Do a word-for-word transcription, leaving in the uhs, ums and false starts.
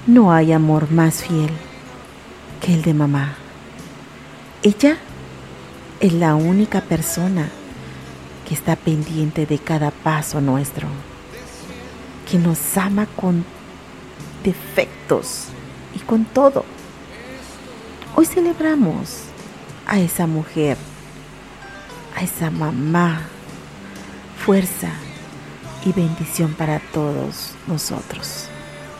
No hay amor más fiel que el de mamá. Ella es la única persona que está pendiente de cada paso nuestro, que nos ama con defectos y con todo. Hoy celebramos a esa mujer, a esa mamá, fuerza y bendición para todos nosotros.